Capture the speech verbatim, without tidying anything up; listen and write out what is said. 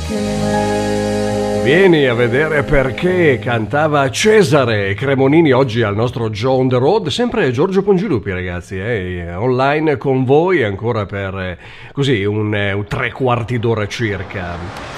Vieni a vedere perché cantava Cesare Cremonini oggi al nostro Joe on the Road, sempre Giorgio Pongilupi ragazzi, eh, online con voi ancora per eh, così un, eh, un tre quarti d'ora circa.